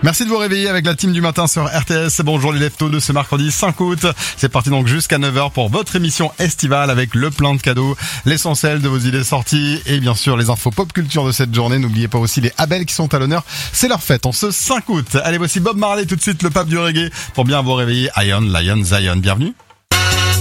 Merci de vous réveiller avec la team du matin sur RTS. Bonjour les leftos de ce mercredi 5 août. C'est parti donc jusqu'à 9h pour votre émission estivale avec le plein de cadeaux, l'essentiel de vos idées sorties et bien sûr les infos pop culture de cette journée. N'oubliez pas aussi les Abel qui sont à l'honneur. C'est leur fête en ce 5 août. Allez, voici Bob Marley tout de suite, le pape du reggae pour bien vous réveiller. Ion, Lion, Zion. Bienvenue.